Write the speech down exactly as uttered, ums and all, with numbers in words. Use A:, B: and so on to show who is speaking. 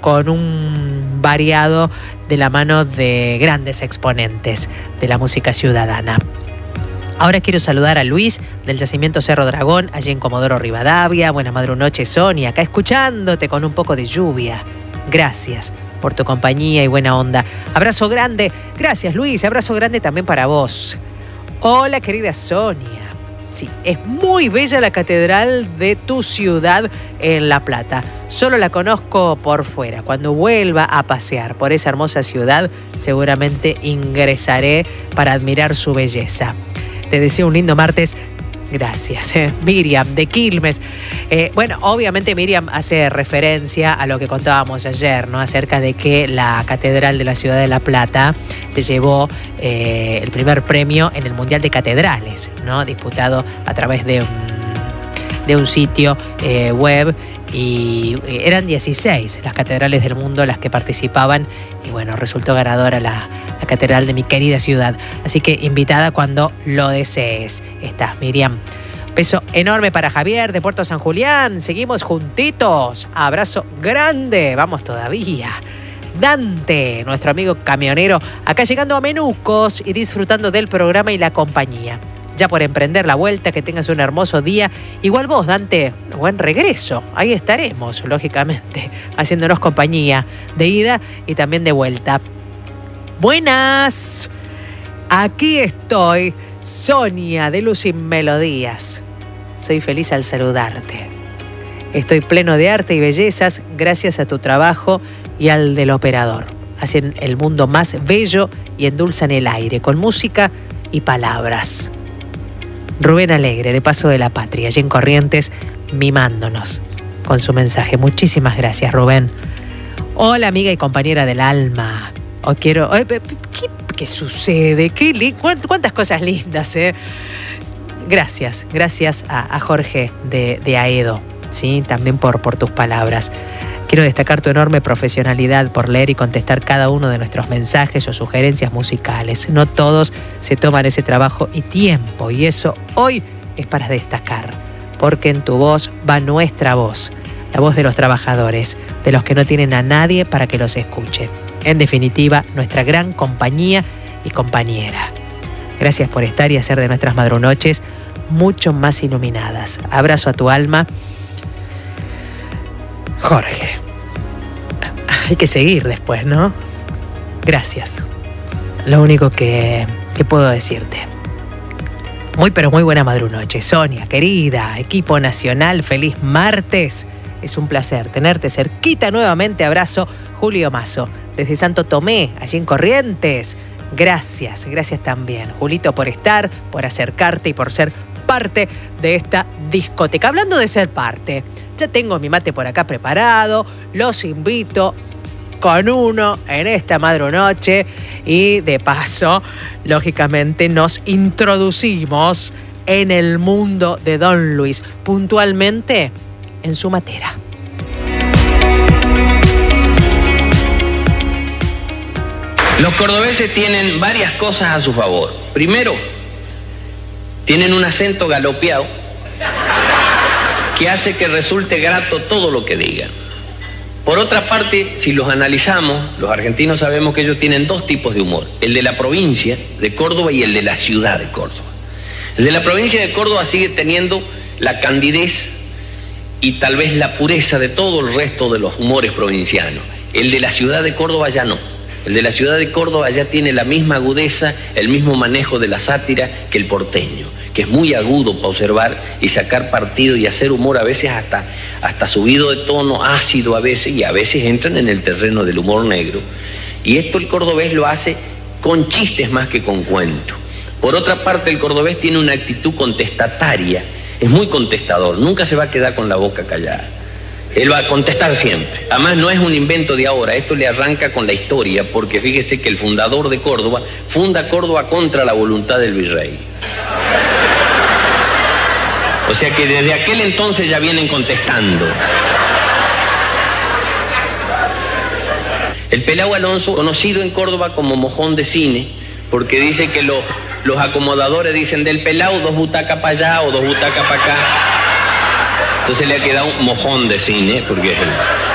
A: con un variado de la mano de grandes exponentes de la música ciudadana. Ahora quiero saludar a Luis del Yacimiento Cerro Dragón, allí en Comodoro Rivadavia. Buena madrunoche, Sonia, acá escuchándote con un poco de lluvia. Gracias por tu compañía y buena onda. Abrazo grande. Gracias, Luis. Abrazo grande también para vos. Hola, querida Sonia. Sí, es muy bella la catedral de tu ciudad en La Plata. Solo la conozco por fuera. Cuando vuelva a pasear por esa hermosa ciudad, seguramente ingresaré para admirar su belleza. Te deseo un lindo martes. Gracias. Eh. Miriam, de Quilmes. Eh, bueno, obviamente Miriam hace referencia a lo que contábamos ayer, ¿no? Acerca de que la Catedral de la Ciudad de La Plata se llevó eh, el primer premio en el Mundial de Catedrales, ¿no? Disputado a través de un, de un sitio eh, web. Y eran dieciséis las catedrales del mundo las que participaban. Y bueno, resultó ganadora la, la catedral de mi querida ciudad. Así que invitada cuando lo desees. Estás, Miriam. Beso enorme para Javier de Puerto San Julián. Seguimos juntitos. Abrazo grande. Vamos todavía. Dante, nuestro amigo camionero, acá llegando a Menucos y disfrutando del programa y la compañía. Ya por emprender la vuelta, que tengas un hermoso día. Igual vos, Dante, buen regreso. Ahí estaremos, lógicamente, haciéndonos compañía de ida y también de vuelta. Buenas. Aquí estoy, Sonia de Luz y Melodías. Soy feliz al saludarte. Estoy pleno de arte y bellezas gracias a tu trabajo y al del operador. Hacen el mundo más bello y endulzan el aire con música y palabras. Rubén Alegre, de Paso de la Patria, allí en Corrientes, mimándonos con su mensaje. Muchísimas gracias, Rubén. Hola, amiga y compañera del alma. Hoy quiero... ¿Qué, qué sucede? ¿Qué, ¿Cuántas cosas lindas, eh? Gracias, gracias a, a Jorge de, de Aedo, ¿sí? También por, por tus palabras. Quiero destacar tu enorme profesionalidad por leer y contestar cada uno de nuestros mensajes o sugerencias musicales. No todos se toman ese trabajo y tiempo, y eso hoy es para destacar, porque en tu voz va nuestra voz, la voz de los trabajadores, de los que no tienen a nadie para que los escuche. En definitiva, nuestra gran compañía y compañera. Gracias por estar y hacer de nuestras madrunoches mucho más iluminadas. Abrazo a tu alma. Jorge, hay que seguir después, ¿no? Gracias. Lo único que, que puedo decirte. Muy pero muy buena madrunoche. Sonia, querida, equipo nacional, feliz martes. Es un placer tenerte cerquita nuevamente. Abrazo, Julio Mazo, desde Santo Tomé, allí en Corrientes. Gracias, gracias también, Julito, por estar, por acercarte y por ser parte de esta discoteca. Hablando de ser parte, ya tengo mi mate por acá preparado, los invito con uno en esta madrunoche y de paso, lógicamente, nos introducimos en el mundo de Don Luis, puntualmente en su matera.
B: Los cordobeses tienen varias cosas a su favor. Primero, tienen un acento galopeado que hace que resulte grato todo lo que digan. Por otra parte, si los analizamos, los argentinos sabemos que ellos tienen dos tipos de humor, el de la provincia de Córdoba y el de la ciudad de Córdoba. El de la provincia de Córdoba sigue teniendo la candidez y tal vez la pureza de todo el resto de los humores provincianos. El de la ciudad de Córdoba ya no. El de la ciudad de Córdoba ya tiene la misma agudeza, el mismo manejo de la sátira que el porteño, que es muy agudo para observar y sacar partido y hacer humor a veces hasta, hasta subido de tono, ácido a veces, y a veces entran en el terreno del humor negro. Y esto el cordobés lo hace con chistes más que con cuentos. Por otra parte, el cordobés tiene una actitud contestataria, es muy contestador, nunca se va a quedar con la boca callada. Él va a contestar siempre. Además, no es un invento de ahora, esto le arranca con la historia, porque fíjese que el fundador de Córdoba funda Córdoba contra la voluntad del virrey. O sea que desde aquel entonces ya vienen contestando. El Pelao Alonso, conocido en Córdoba como mojón de cine, porque dice que los, los acomodadores dicen del Pelao dos butacas para allá o dos butacas para acá. Entonces le ha quedado un mojón de cine, porque es el...